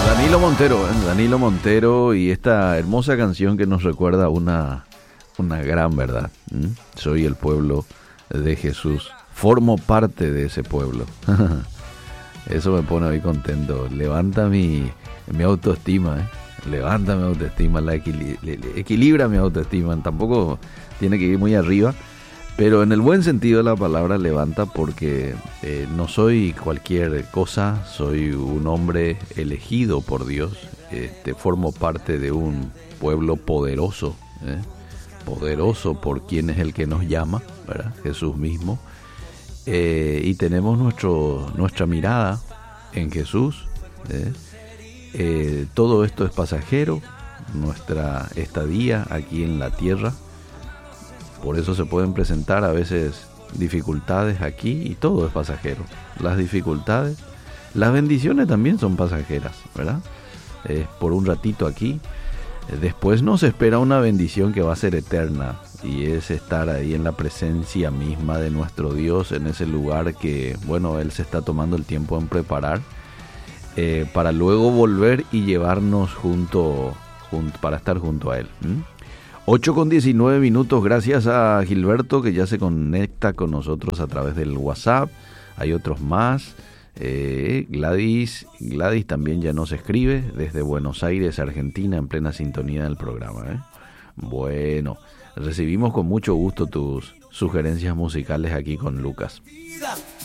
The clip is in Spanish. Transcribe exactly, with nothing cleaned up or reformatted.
Danilo Montero, ¿eh? Danilo Montero y esta hermosa canción que nos recuerda una, una gran verdad. ¿Mm? Soy el pueblo de Jesús, formo parte de ese pueblo. Eso me pone hoy contento, levanta mi, mi autoestima, ¿eh? Levanta mi autoestima, la equili- equilibra mi autoestima, tampoco tiene que ir muy arriba, pero en el buen sentido de la palabra levanta, porque eh, no soy cualquier cosa, soy un hombre elegido por Dios, este, formo parte de un pueblo poderoso, ¿eh? poderoso por quien es el que nos llama, ¿verdad? Jesús mismo, eh, y tenemos nuestro, nuestra mirada en Jesús, ¿eh? Eh, todo esto es pasajero, nuestra estadía aquí en la tierra. Por eso se pueden presentar a veces dificultades aquí y todo es pasajero. Las dificultades, las bendiciones también son pasajeras, ¿verdad? Es por un ratito aquí. Después nos espera una bendición que va a ser eterna, y es estar ahí en la presencia misma de nuestro Dios, en ese lugar que, bueno, Él se está tomando el tiempo en preparar, eh, para luego volver y llevarnos junto, junto para estar junto a Él. ¿Mm? ocho con diecinueve minutos, gracias a Gilberto que ya se conecta con nosotros a través del WhatsApp. Hay otros más. Eh, Gladys, Gladys también ya nos escribe desde Buenos Aires, Argentina, en plena sintonía del programa, ¿eh? Bueno, recibimos con mucho gusto tus sugerencias musicales aquí con Lucas.